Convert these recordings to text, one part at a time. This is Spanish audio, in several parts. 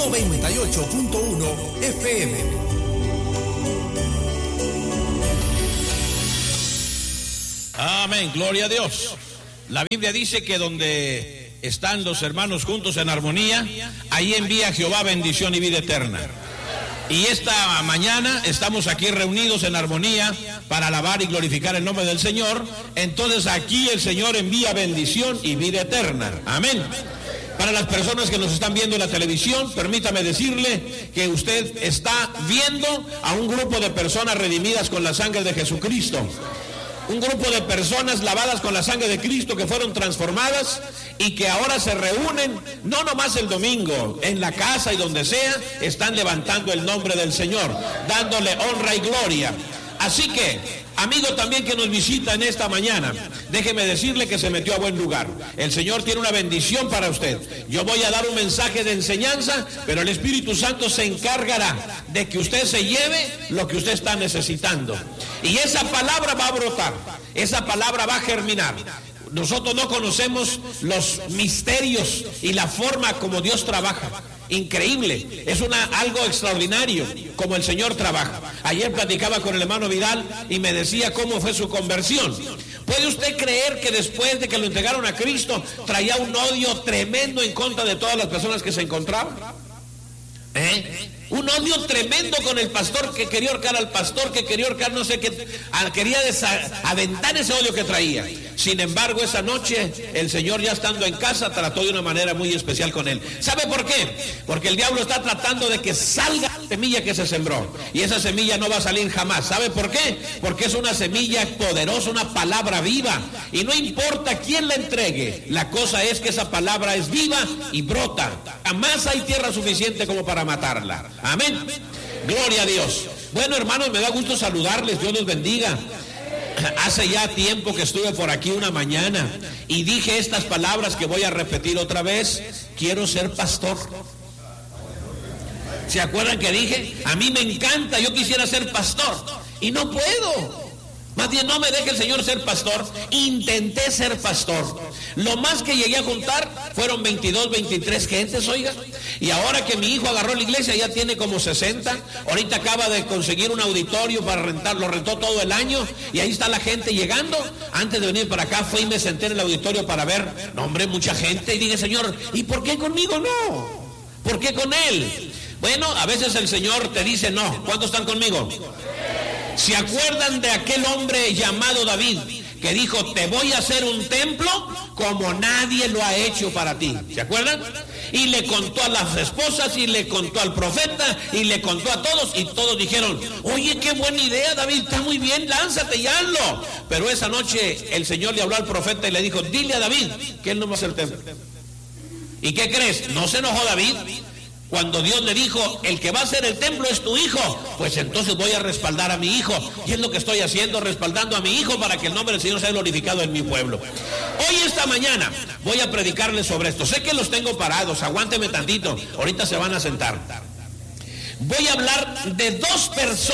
98.1 FM. Amén, gloria a Dios. La Biblia dice que donde están los hermanos juntos en armonía, ahí envía Jehová bendición y vida eterna. Y esta mañana estamos aquí reunidos en armonía para alabar y glorificar el nombre del Señor. Entonces aquí el Señor envía bendición y vida eterna. Amén. Para las personas que nos están viendo en la televisión, permítame decirle que usted está viendo a un grupo de personas redimidas con la sangre de Jesucristo. Un grupo de personas lavadas con la sangre de Cristo que fueron transformadas y que ahora se reúnen, no nomás el domingo, en la casa y donde sea, están levantando el nombre del Señor, dándole honra y gloria. Así que, amigo también que nos visita en esta mañana, déjeme decirle que se metió a buen lugar. El Señor tiene una bendición para usted. Yo voy a dar un mensaje de enseñanza, pero el Espíritu Santo se encargará de que usted se lleve lo que usted está necesitando. Y esa palabra va a brotar, esa palabra va a germinar. Nosotros no conocemos los misterios y la forma como Dios trabaja. Increíble, es algo extraordinario como el Señor trabaja. Ayer platicaba con el hermano Vidal y me decía cómo fue su conversión. ¿Puede usted creer que después de que lo entregaron a Cristo traía un odio tremendo en contra de todas las personas que se encontraban? Un odio tremendo con el pastor, que quería ahorcar al pastor, que quería ahorcar no sé qué, quería aventar ese odio que traía. Sin embargo, esa noche el Señor, ya estando en casa, trató de una manera muy especial con él. ¿Sabe por qué? Porque el diablo está tratando de que salga la semilla que se sembró, y esa semilla no va a salir jamás. ¿Sabe por qué? Porque es una semilla poderosa, una palabra viva, y no importa quién la entregue, la cosa es que esa palabra es viva y brota. Jamás hay tierra suficiente como para matarla. Amén. Gloria a Dios. Bueno, hermanos, me da gusto saludarles. Dios los bendiga. Hace ya tiempo que estuve por aquí una mañana y dije estas palabras que voy a repetir otra vez. Quiero ser pastor. ¿Se acuerdan que dije? A mí me encanta, yo quisiera ser pastor y no puedo. Más bien no me deje el Señor ser pastor. Intenté ser pastor. Lo más que llegué a juntar fueron 22, 23 gentes, oiga. Y ahora que mi hijo agarró la iglesia ya tiene como 60. Ahorita acaba de conseguir un auditorio para rentar, lo rentó todo el año. Y ahí está la gente llegando. Antes de venir para acá fui y me senté en el auditorio para ver, no hombre, mucha gente. Y dije, Señor, ¿y por qué conmigo no? ¿Por qué con él? Bueno, a veces el Señor te dice no. ¿Cuántos están conmigo? ¿Se acuerdan de aquel hombre llamado David que dijo, te voy a hacer un templo como nadie lo ha hecho para ti? ¿Se acuerdan? Y le contó a las esposas y le contó al profeta y le contó a todos y todos dijeron, oye, qué buena idea, David, está muy bien, lánzate y hazlo. Pero esa noche el Señor le habló al profeta y le dijo, dile a David que él no va a hacer el templo. ¿Y qué crees? ¿No se enojó David? Cuando Dios le dijo, el que va a hacer el templo es tu hijo, pues entonces voy a respaldar a mi hijo. Y es lo que estoy haciendo, respaldando a mi hijo para que el nombre del Señor sea glorificado en mi pueblo. Hoy, esta mañana, voy a predicarles sobre esto. Sé que los tengo parados, aguánteme tantito, ahorita se van a sentar. Voy a hablar de dos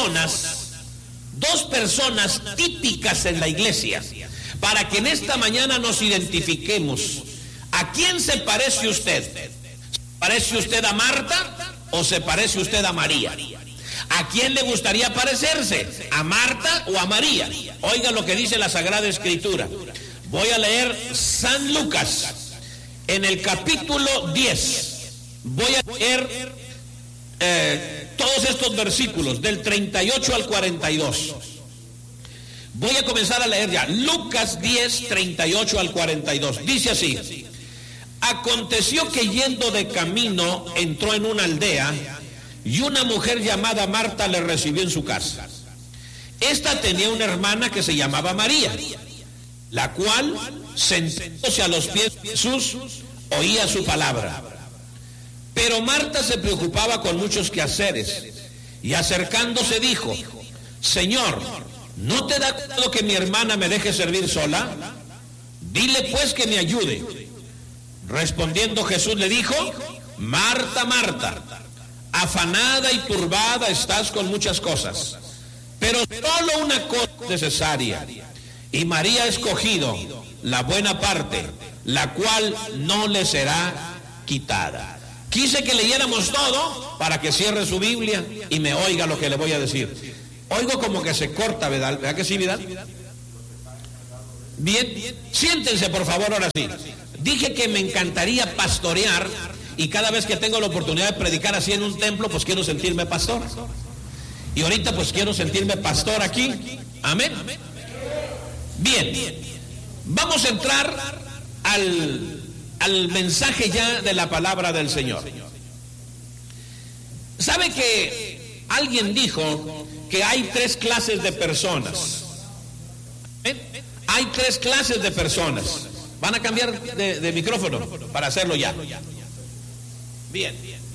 personas típicas en la iglesia, para que en esta mañana nos identifiquemos. ¿A quién se parece usted? ¿Parece usted a Marta o se parece usted a María? ¿A quién le gustaría parecerse? ¿A Marta o a María? Oiga lo que dice la Sagrada Escritura. Voy a leer San Lucas en el capítulo 10. Voy a leer todos estos versículos del 38 al 42. Voy a comenzar a leer ya. Lucas 10, 38 al 42. Dice así. Aconteció que yendo de camino entró en una aldea y una mujer llamada Marta le recibió en su casa. Esta tenía una hermana que se llamaba María, la cual, sentándose a los pies de Jesús, oía su palabra. Pero Marta se preocupaba con muchos quehaceres y acercándose dijo, Señor, ¿no te da cuidado que mi hermana me deje servir sola? Dile pues que me ayude. Respondiendo Jesús le dijo, Marta, Marta, afanada y turbada estás con muchas cosas, pero solo una cosa es necesaria, y María ha escogido la buena parte, la cual no le será quitada. Quise que leyéramos todo para que cierre su Biblia y me oiga lo que le voy a decir. Oigo como que se corta, ¿verdad que sí, Vidal? Bien, siéntense por favor ahora sí. Dije que me encantaría pastorear y cada vez que tengo la oportunidad de predicar así en un templo, pues quiero sentirme pastor. Y ahorita pues quiero sentirme pastor aquí. Amén. Bien, vamos a entrar al mensaje ya de la palabra del Señor. ¿Sabe que alguien dijo que hay 3 clases de personas? Hay 3 clases de personas. Van a cambiar de micrófono para hacerlo ya. Bien.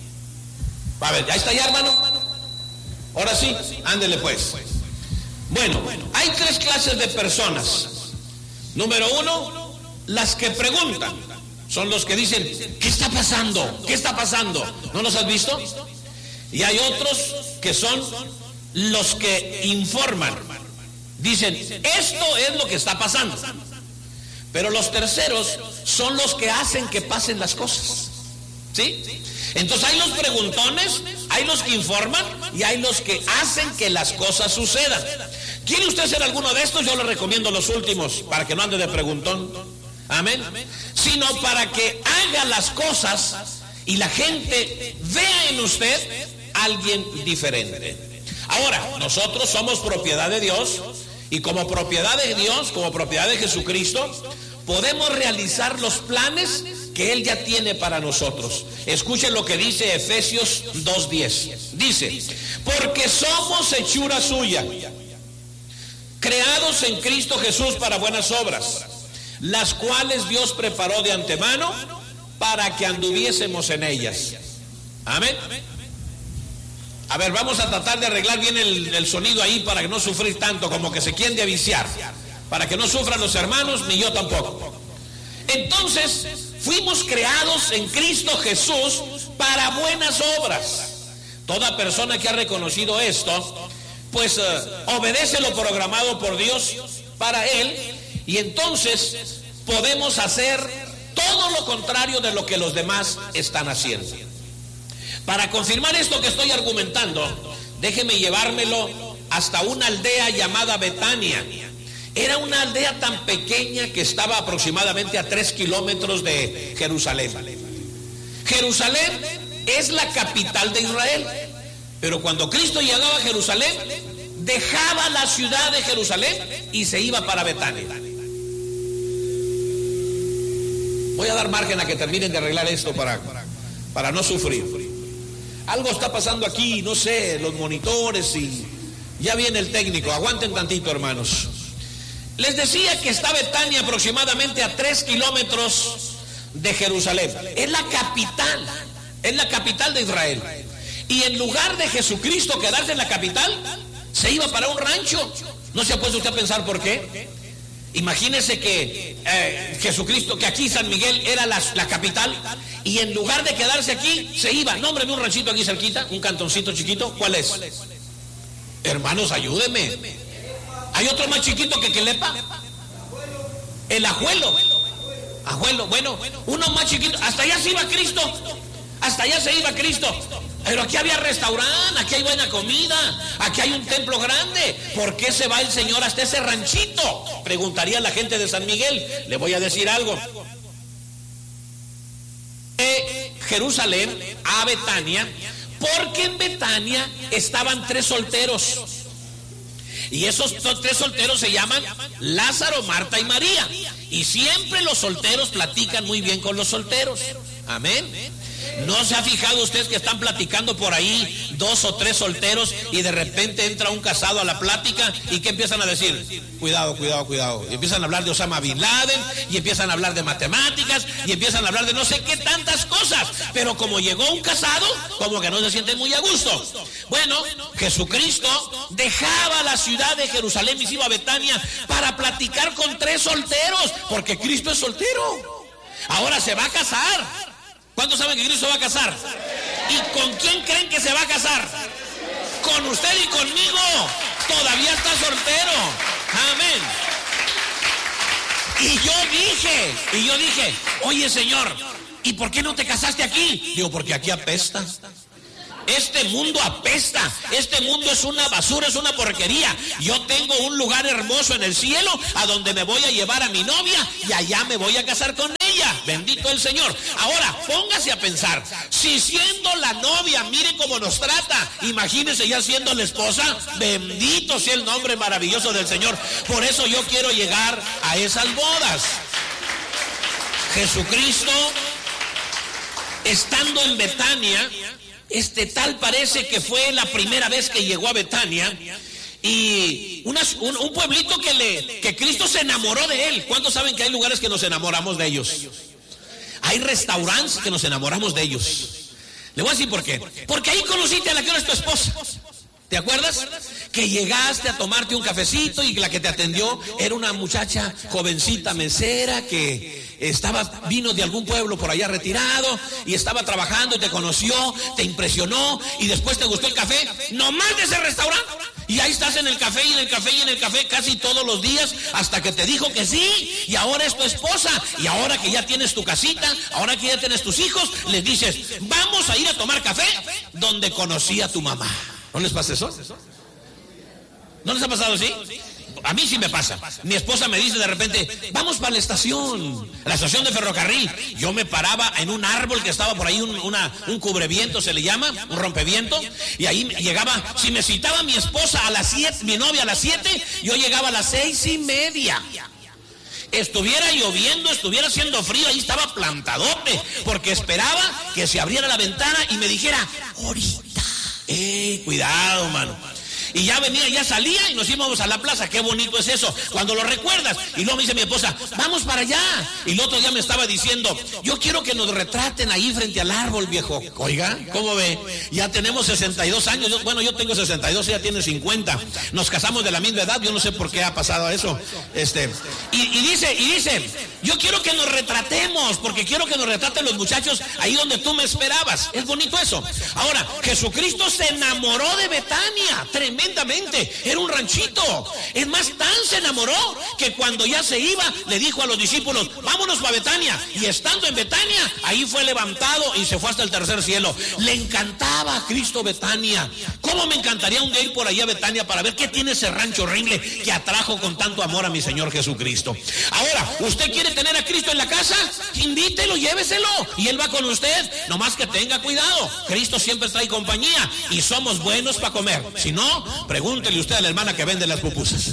A ver, ¿ya está ya, hermano? Ahora sí, ándele pues. Bueno, hay 3 clases de personas. Número 1, las que preguntan. Son los que dicen, ¿qué está pasando? ¿Qué está pasando? ¿No los has visto? Y hay otros que son los que informan. Dicen, esto es lo que está pasando. Pero los terceros son los que hacen que pasen las cosas. ¿Sí? Entonces hay los preguntones, hay los que informan y hay los que hacen que las cosas sucedan. ¿Quiere usted ser alguno de estos? Yo le recomiendo los últimos, para que no ande de preguntón. Amén. Sino para que haga las cosas y la gente vea en usted alguien diferente. Ahora, nosotros somos propiedad de Dios y como propiedad de Dios, como propiedad de Jesucristo, podemos realizar los planes que Él ya tiene para nosotros. Escuchen lo que dice Efesios 2:10. Dice, porque somos hechura suya, creados en Cristo Jesús para buenas obras, las cuales Dios preparó de antemano para que anduviésemos en ellas. Amén. A ver, vamos a tratar de arreglar bien el sonido ahí para que no sufrir tanto, como que se quieren de aviciar, para que no sufran los hermanos, ni yo tampoco. Entonces, fuimos creados en Cristo Jesús para buenas obras. Toda persona que ha reconocido esto, pues obedece lo programado por Dios para él, y entonces podemos hacer todo lo contrario de lo que los demás están haciendo. Para confirmar esto que estoy argumentando, déjeme llevármelo hasta una aldea llamada Betania. Era una aldea tan pequeña que estaba aproximadamente a 3 kilómetros de Jerusalén. Jerusalén es la capital de Israel, pero cuando Cristo llegaba a Jerusalén, dejaba la ciudad de Jerusalén y se iba para Betania. Voy a dar margen a que terminen de arreglar esto para no sufrir. Algo está pasando aquí, no sé, los monitores y ya viene el técnico. Aguanten tantito, hermanos. Les decía que está Betania aproximadamente a 3 kilómetros de Jerusalén. Es la capital de Israel. Y en lugar de Jesucristo quedarse en la capital, se iba para un rancho. ¿No se ha puesto usted a pensar por qué? Imagínese que Jesucristo, que aquí San Miguel era la capital, y en lugar de quedarse aquí, se iba. Nómbreme un ranchito aquí cerquita, un cantoncito chiquito. ¿Cuál es? Hermanos, ayúdeme. ¿Hay otro más chiquito que Quelepa? El Ajuelo. Ajuelo, bueno, uno más chiquito. Hasta allá se iba Cristo. Hasta allá se iba Cristo. Pero aquí había restaurante, aquí hay buena comida, aquí hay un templo grande. ¿Por qué se va el Señor hasta ese ranchito? Preguntaría la gente de San Miguel. Le voy a decir algo. De Jerusalén a Betania, porque en Betania estaban 3 solteros. Y esos 3 solteros se llaman Lázaro, Marta y María. Y siempre los solteros platican muy bien con los solteros. Amén. ¿No se ha fijado usted que están platicando por ahí 2 o 3 solteros y de repente entra un casado a la plática y ¿qué empiezan a decir? Cuidado, cuidado, cuidado. Y empiezan a hablar de Osama Bin Laden y empiezan a hablar de matemáticas y empiezan a hablar de no sé qué tantas cosas. Pero como llegó un casado, como que no se sienten muy a gusto. Bueno, Jesucristo dejaba la ciudad de Jerusalén y se iba a Betania para platicar con 3 solteros, porque Cristo es soltero. Ahora se va a casar. ¿Cuántos saben que Cristo va a casar? ¿Y con quién creen que se va a casar? Con usted y conmigo. Todavía está soltero. Amén. Y yo dije, oye Señor, ¿y por qué no te casaste aquí? Digo, porque aquí apesta. Este mundo apesta, este mundo es una basura, es una porquería. Yo tengo un lugar hermoso en el cielo a donde me voy a llevar a mi novia y allá me voy a casar con ella. Bendito el Señor. Ahora, póngase a pensar, si siendo la novia, mire cómo nos trata, imagínese ya siendo la esposa. Bendito sea el nombre maravilloso del Señor. Por eso yo quiero llegar a esas bodas. Jesucristo, estando en Betania, tal parece que fue la primera vez que llegó a Betania, y un pueblito que Cristo se enamoró de él. ¿Cuántos saben que hay lugares que nos enamoramos de ellos? Hay restaurantes que nos enamoramos de ellos. Le voy a decir por qué. Porque ahí conociste a la que era tu esposa. ¿Te acuerdas? Que llegaste a tomarte un cafecito y la que te atendió era una muchacha jovencita mesera que vino de algún pueblo por allá retirado y estaba trabajando y te conoció, te impresionó y después te gustó el café, nomás de ese restaurante. Y ahí estás en el café y en el café y en el café casi todos los días hasta que te dijo que sí, y ahora es tu esposa. Y ahora que ya tienes tu casita, ahora que ya tienes tus hijos, les dices, vamos a ir a tomar café donde conocí a tu mamá. ¿No les pasa eso? ¿No les ha pasado así? A mí sí me pasa. Mi esposa me dice de repente, vamos para la estación de ferrocarril. Yo me paraba en un árbol que estaba por ahí, un cubreviento se le llama, un rompeviento, y ahí llegaba. Si me citaba mi esposa a las 7, mi novia a las 7, yo llegaba a las 6:30. Estuviera lloviendo, estuviera haciendo frío, ahí estaba plantadote, porque esperaba que se abriera la ventana y me dijera, ahorita. Cuidado, mano. Y ya venía, ya salía y nos íbamos a la plaza. Qué bonito es eso, cuando lo recuerdas. Y luego me dice mi esposa, vamos para allá. Y el otro día me estaba diciendo, yo quiero que nos retraten ahí frente al árbol, viejo. Oiga, ¿cómo ve? Ya tenemos 62 años. Yo tengo 62, ella tiene 50. Nos casamos de la misma edad, yo no sé por qué ha pasado eso. Y dice, yo quiero que nos retratemos, porque quiero que nos retraten los muchachos ahí donde tú me esperabas. Es bonito eso. Ahora, Jesucristo se enamoró de Betania, tremendamente. Era un ranchito. Es más, tan se enamoró que cuando ya se iba, le dijo a los discípulos, vámonos para Betania. Y estando en Betania, ahí fue levantado y se fue hasta el tercer cielo. Le encantaba a Cristo Betania. ¿Cómo me encantaría un día ir por allá a Betania para ver qué tiene ese rancho horrible que atrajo con tanto amor a mi Señor Jesucristo? Ahora, ¿usted quiere tener a Cristo en la casa? Invítelo, lléveselo y Él va con usted. Nomás que tenga cuidado. Cristo siempre trae compañía y somos buenos para comer. Si no, pregúntele usted a la hermana que vende las pupusas.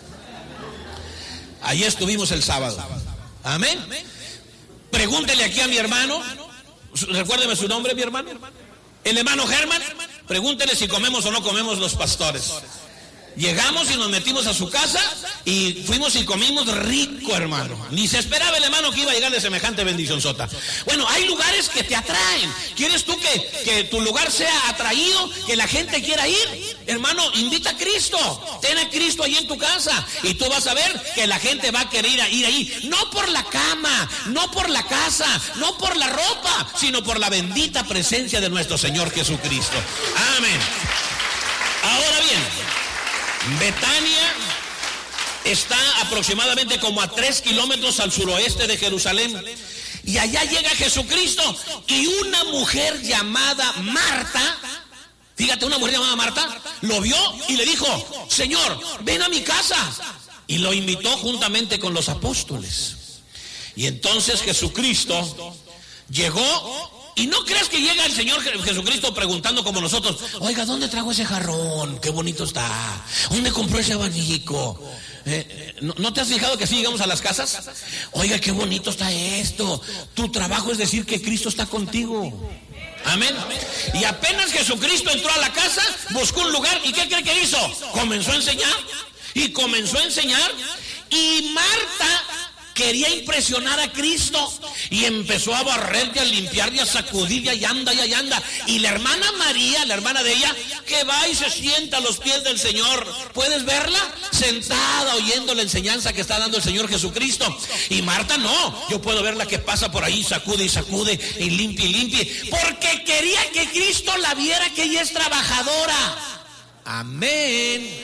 Allí estuvimos el sábado. Amén. Pregúntele aquí a mi hermano. Recuérdeme su nombre, mi hermano. El hermano Germán. Pregúntele si comemos o no comemos los pastores. Llegamos y nos metimos a su casa y fuimos y comimos rico, hermano. Ni se esperaba el hermano que iba a llegar de semejante bendición sota. Bueno, hay lugares que te atraen. ¿Quieres tú que tu lugar sea atraído, que la gente quiera ir? Hermano, invita a Cristo. Ten a Cristo ahí en tu casa y tú vas a ver que la gente va a querer ir ahí. No por la cama, no por la casa, no por la ropa, sino por la bendita presencia de nuestro Señor Jesucristo. Amén. Ahora bien, Betania está aproximadamente como a 3 kilómetros al suroeste de Jerusalén. Y allá llega Jesucristo y una mujer llamada Marta, fíjate, una mujer llamada Marta, lo vio y le dijo, Señor, ven a mi casa. Y lo invitó juntamente con los apóstoles. Y entonces Jesucristo llegó. Y no creas que llega el Señor Jesucristo preguntando como nosotros, oiga, ¿dónde trajo ese jarrón? Qué bonito está. ¿Dónde compró ese abanico? ¿No te has fijado que así llegamos a las casas? Oiga, qué bonito está esto. Tu trabajo es decir que Cristo está contigo. Amén. Y apenas Jesucristo entró a la casa, buscó un lugar. ¿Y qué cree que hizo? Comenzó a enseñar. Y comenzó a enseñar. Y Marta quería impresionar a Cristo y empezó a barrer y a limpiar y a sacudir y allá anda. Y la hermana María, la hermana de ella, que va y se sienta a los pies del Señor. ¿Puedes verla? Sentada oyendo la enseñanza que está dando el Señor Jesucristo. Y Marta no, yo puedo verla que pasa por ahí, sacude y limpie, porque quería que Cristo la viera, que ella es trabajadora. Amén.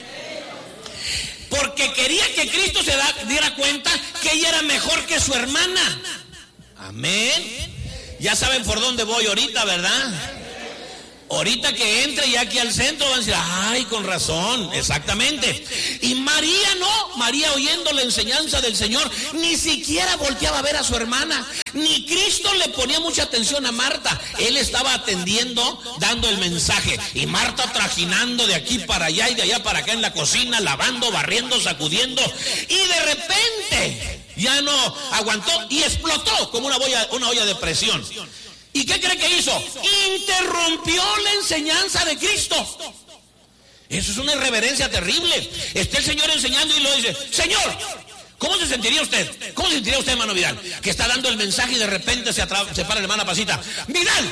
Porque quería que Cristo se diera cuenta que ella era mejor que su hermana. Amén. Ya saben por dónde voy ahorita, ¿verdad? Ahorita que entre ya aquí al centro van a decir, ay, con razón, exactamente. Y María no, María oyendo la enseñanza del Señor, ni siquiera volteaba a ver a su hermana, ni Cristo le ponía mucha atención a Marta. Él estaba atendiendo, dando el mensaje, y Marta trajinando de aquí para allá y de allá para acá en la cocina, lavando, barriendo, sacudiendo, y de repente ya no aguantó y explotó como una olla de presión. ¿Y qué cree que hizo? Interrumpió la enseñanza de Cristo. Eso es una irreverencia terrible. Está el Señor enseñando y lo dice, Señor, ¿cómo se sentiría usted? ¿Cómo se sentiría usted, hermano Vidal? Que está dando el mensaje y de repente se para la hermana Pasita. ¡Vidal!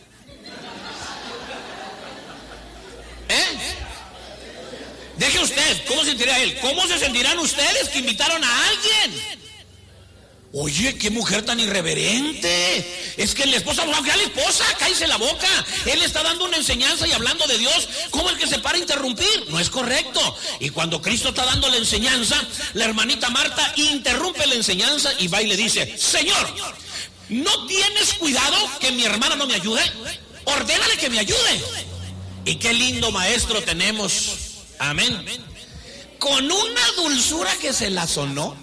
Deje usted, ¿cómo se sentiría él? ¿Cómo se sentirán ustedes que invitaron a alguien? Oye, qué mujer tan irreverente. Es que la esposa, aunque a la esposa, cállese la boca. Él está dando una enseñanza y hablando de Dios. ¿Cómo el que se para a interrumpir? No es correcto. Y cuando Cristo está dando la enseñanza, la hermanita Marta interrumpe la enseñanza y va y le dice, Señor, ¿no tienes cuidado que mi hermana no me ayude? Ordénale que me ayude. Y qué lindo maestro tenemos. Amén. Con una dulzura que se la sonó.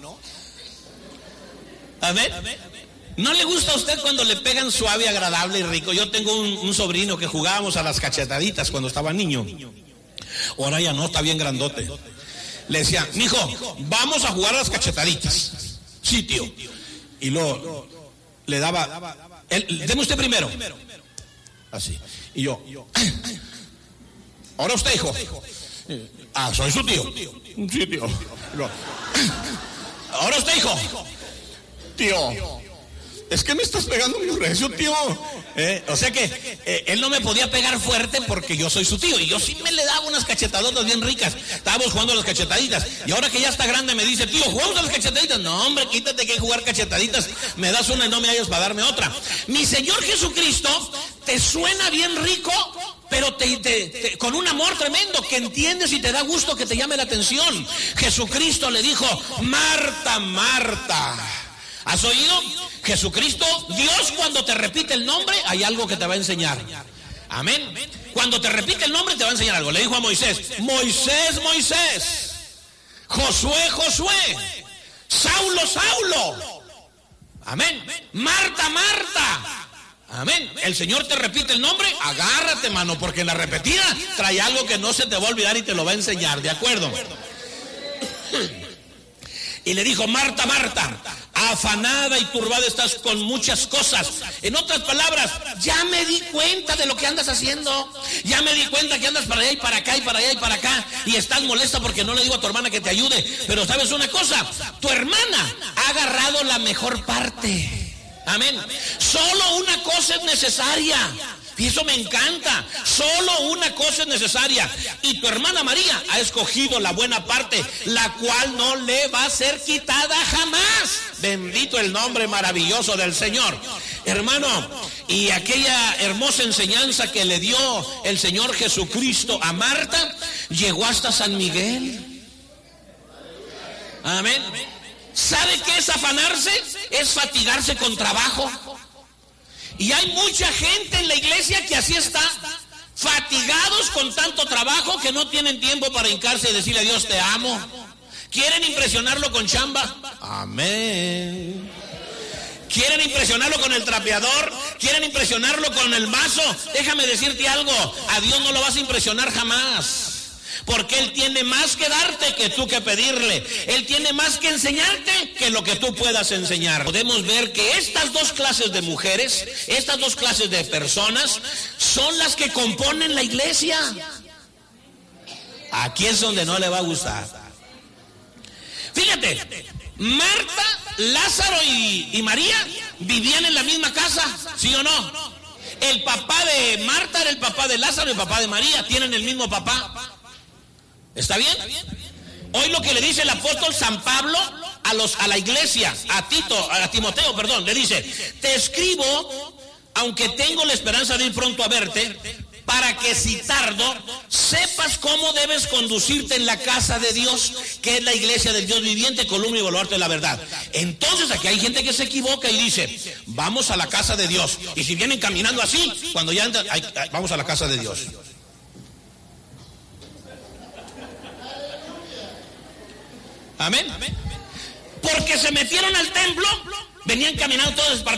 Amén. ¿No le gusta a usted cuando le pegan suave, agradable y rico? Yo tengo un sobrino que jugábamos a las cachetaditas cuando estaba niño. Ahora ya no, está bien grandote. Le decía, mijo, vamos a jugar a las cachetaditas. Sí, tío. Y luego le daba, deme usted primero. Así. Y yo, ahora usted, hijo. Ah, soy su tío. Sí, tío. Ahora usted, hijo. Tío, es que me estás pegando muy recio, tío. O sea que él no me podía pegar fuerte porque yo soy su tío. Y yo sí me le daba unas cachetadotas bien ricas. Estábamos jugando a las cachetaditas. Y ahora que ya está grande me dice, tío, ¿jugamos a las cachetaditas? No, hombre, quítate que hay que jugar cachetaditas. Me das una y no me hayas para darme otra. Mi Señor Jesucristo te suena bien rico, pero con un amor tremendo que entiendes y te da gusto que te llame la atención. Jesucristo le dijo, Marta, Marta. ¿Has oído? Jesucristo, Dios cuando te repite el nombre, hay algo que te va a enseñar. Amén. Cuando te repite el nombre te va a enseñar algo. Le dijo a Moisés, Moisés, Moisés. Josué, Josué. Saulo, Saulo. Amén. Marta, Marta. Amén. El Señor te repite el nombre, agárrate, mano, porque en la repetida trae algo que no se te va a olvidar y te lo va a enseñar. ¿De acuerdo? Y le dijo, Marta, Marta, afanada y turbada estás con muchas cosas. En otras palabras, ya me di cuenta de lo que andas haciendo. Ya me di cuenta que andas para allá y para acá y para allá y para acá. Y estás molesta porque no le digo a tu hermana que te ayude. Pero ¿sabes una cosa? Tu hermana ha agarrado la mejor parte. Amén. Solo una cosa es necesaria. Y eso me encanta. Solo una cosa es necesaria. Y tu hermana María ha escogido la buena parte, la cual no le va a ser quitada jamás. Bendito el nombre maravilloso del Señor. Hermano, y aquella hermosa enseñanza que le dio el Señor Jesucristo a Marta, llegó hasta San Miguel. Amén. ¿Sabe qué es afanarse? Es fatigarse con trabajo. Y hay mucha gente en la iglesia que así está, fatigados con tanto trabajo que no tienen tiempo para hincarse y decirle a Dios te amo. ¿Quieren impresionarlo con chamba? Amén. ¿Quieren impresionarlo con el trapeador? ¿Quieren impresionarlo con el mazo? Déjame decirte algo, a Dios no lo vas a impresionar jamás. Porque Él tiene más que darte que tú que pedirle. Él tiene más que enseñarte que lo que tú puedas enseñar. Podemos ver que estas dos clases de mujeres, estas dos clases de personas, son las que componen la iglesia. Aquí es donde no le va a gustar. Fíjate, Marta, Lázaro y María vivían en la misma casa, ¿sí o no? El papá de Marta era el papá de Lázaro y el papá de María. Tienen el mismo papá. ¿Está bien? Hoy lo que le dice el apóstol San Pablo a la iglesia, a Timoteo, le dice, te escribo, aunque tengo la esperanza de ir pronto a verte, para que si tardo, sepas cómo debes conducirte en la casa de Dios, que es la iglesia del Dios viviente, columna y baluarte de la verdad. Entonces aquí hay gente que se equivoca y dice, vamos a la casa de Dios. Y si vienen caminando así, cuando ya entran, vamos a la casa de Dios. Amén. Porque se metieron al templo, venían caminando todos